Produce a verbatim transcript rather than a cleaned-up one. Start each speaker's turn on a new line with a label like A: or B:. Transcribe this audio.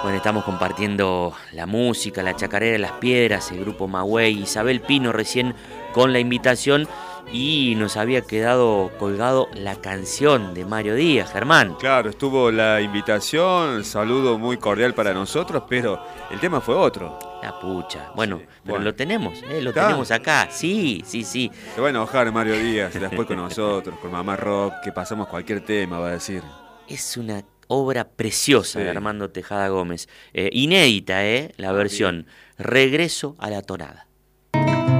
A: Bueno, estamos compartiendo la música, la chacarera de las piedras, el grupo Magüey, Isabel Pino recién con la invitación y nos había quedado colgado la canción de Mario Díaz, Germán.
B: Claro, estuvo la invitación, el saludo muy cordial para nosotros, pero el tema fue otro.
A: La pucha. Bueno,
B: Sí,
A: pero
B: bueno.
A: lo tenemos, ¿eh? Lo
B: ¿Está?
A: tenemos acá. Sí, sí, sí.
B: Se va a enojar Mario Díaz después con nosotros, con Mamá Rock, que pasamos cualquier tema, va a decir.
A: Es una obra preciosa
B: Sí.
A: de Armando Tejada Gómez. Eh, inédita, ¿eh? La
B: Ah,
A: versión.
B: bien.
A: Regreso a la tonada.